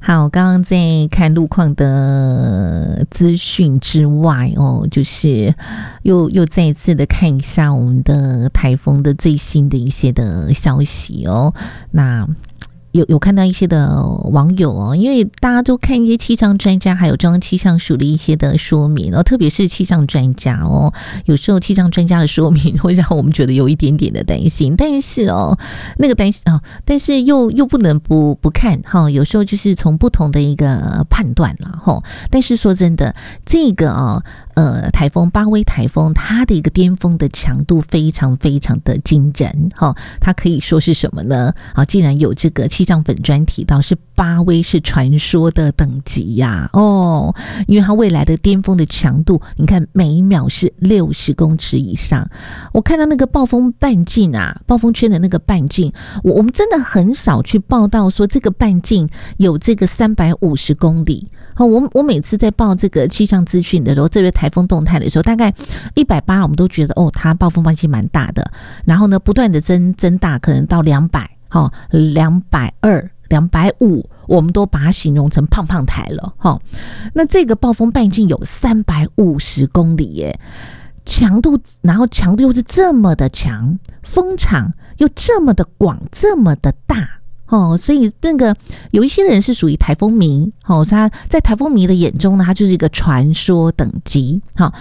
好，刚刚在看路况的资讯之外就是又再一次的看一下我们的台风的最新的一些的消息那有看到一些的网友因为大家都看一些气象专家还有中央气象署的一些的说明特别是气象专家有时候气象专家的说明会让我们觉得有一点点的担心，但是那个担心但是又不能不看有时候就是从不同的一个判断啦但是说真的，这个台风巴威台风它的一个巅峰的强度非常非常的惊人它可以说是什么呢既然有这个气象粉专提到是巴威是传说的等级呀因为它未来的巅峰的强度你看每秒是60公尺以上，我看到那个暴风半径暴风圈的那个半径我们真的很少去报道说这个半径有这个350公里我每次在报这个气象资讯的时候，这个台风动态的时候，大概180我们都觉得它暴风半径蛮大的，然后呢不断的增大，可能到200 220 250我们都把它形容成胖胖台了那这个暴风半径有350公里耶，然后强度又是这么的强，风场又这么的广，这么的大所以那个有一些人是属于台风迷他在台风迷的眼中呢，它就是一个传说等级